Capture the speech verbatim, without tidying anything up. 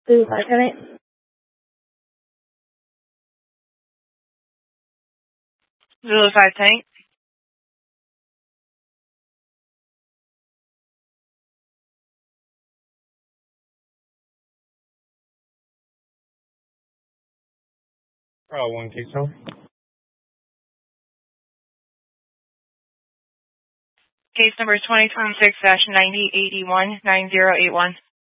Blue Flag Tenant. Zulu five Tank. Bravo one Keystone. Case number twenty twenty-six dash ninety eighty-one nine zero eight one.